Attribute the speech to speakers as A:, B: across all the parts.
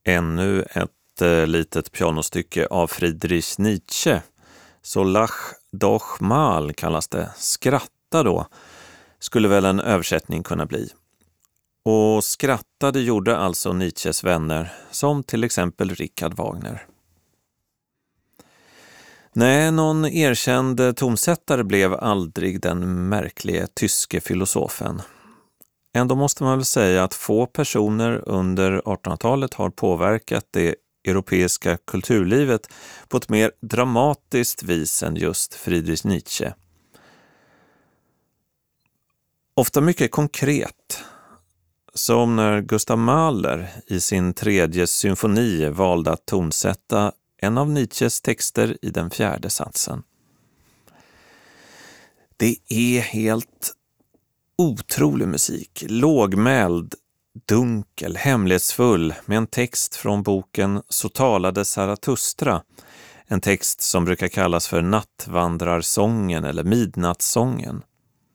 A: Ännu ett litet pianostycke av Friedrich Nietzsche. Så Lach doch mal kallas det. Skratta då, skulle väl en översättning kunna bli. Och skrattade gjorde alltså Nietzsches vänner, som till exempel Richard Wagner. Nej, någon erkänd tonsättare blev aldrig den märkliga tyske filosofen. Ändå måste man väl säga att få personer under 1800-talet har påverkat det europeiska kulturlivet på ett mer dramatiskt vis än just Friedrich Nietzsche. Ofta mycket konkret, som när Gustav Mahler i sin 3:e symfoni valde att tonsätta en av Nietzsches texter i den 4:e satsen. Det är helt otrolig musik, lågmäld, dunkel, hemlighetsfull, med en text från boken Så talade Zarathustra, en text som brukar kallas för nattvandrarsången eller midnattssången.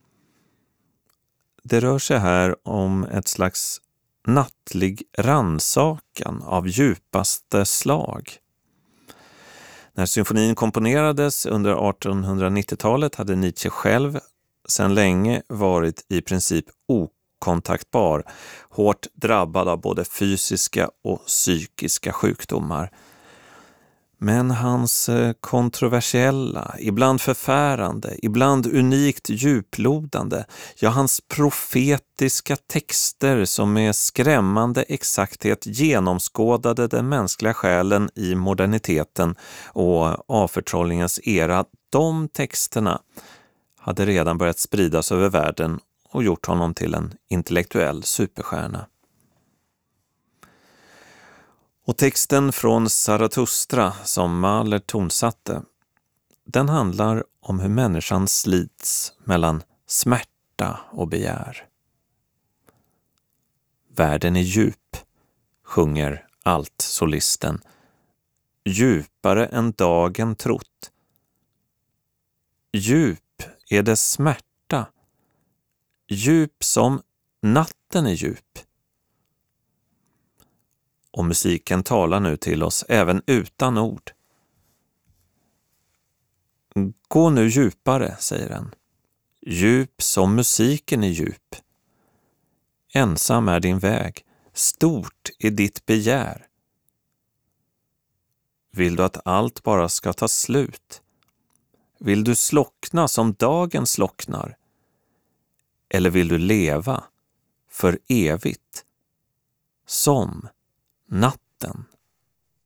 A: Det rör sig här om ett slags nattlig rannsakan av djupaste slag. När symfonin komponerades under 1890-talet hade Nietzsche själv sedan länge varit i princip okontaktbar, hårt drabbad av både fysiska och psykiska sjukdomar. Men hans kontroversiella, ibland förfärande, ibland unikt djuplodande, ja hans profetiska texter som med skrämmande exakthet genomskådade den mänskliga själen i moderniteten och avförtrollningens era, de texterna hade redan börjat spridas över världen och gjort honom till en intellektuell superstjärna. Och texten från Zarathustra som Mahler tonsatte, den handlar om hur människan slits mellan smärta och begär. Världen är djup, sjunger altsolisten, djupare än dagen trott. Djup är dess smärta, djup som natten är djup. Och musiken talar nu till oss även utan ord. Gå nu djupare, säger den. Djup som musiken är djup. Ensam är din väg, stort är ditt begär. Vill du att allt bara ska ta slut? Vill du slockna som dagen slocknar? Eller vill du leva för evigt som natten?